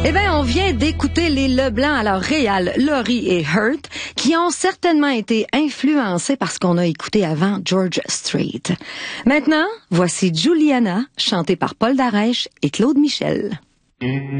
Eh bien, on vient d'écouter les Leblanc, alors Réal, Laurie et Hurt, qui ont certainement été influencés par ce qu'on a écouté avant George Strait. Maintenant, voici Juliana, chantée par Paul Darèche et Claude Michel.